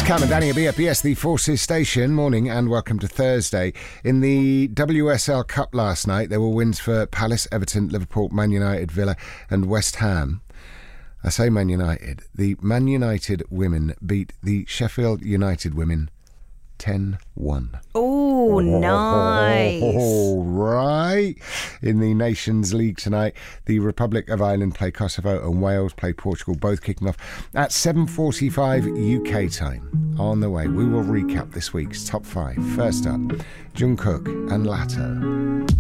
Cam and Danny at BFBS, the Forces Station. Morning and welcome to Thursday. In the WSL Cup last night, there were wins for Palace, Everton, Liverpool, Man United, Villa and West Ham. I say Man United. The Man United women beat the Sheffield United women 10-1. Oh, nice. All right. In the Nations League tonight, the Republic of Ireland play Kosovo and Wales play Portugal, both kicking off at 7:45 UK time. On the way, we will recap this week's top 5. First up, Jungkook and Latto.